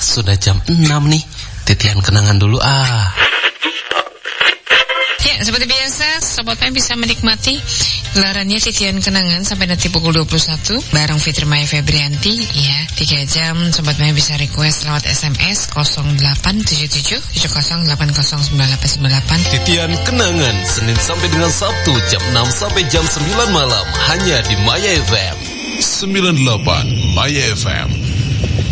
sudah jam 6 nih. Titian kenangan dulu Ya, seperti biasa, Sobat Maya bisa menikmati gelarannya Titian Kenangan sampai nanti pukul 21 bareng Fitri Maya Febrianti ya. 3 jam Sobat Maya bisa request lewat SMS 0877 70809098. Titian Kenangan Senin sampai dengan Sabtu jam 6 sampai jam 9 malam hanya di Maya FM 98 Maya FM.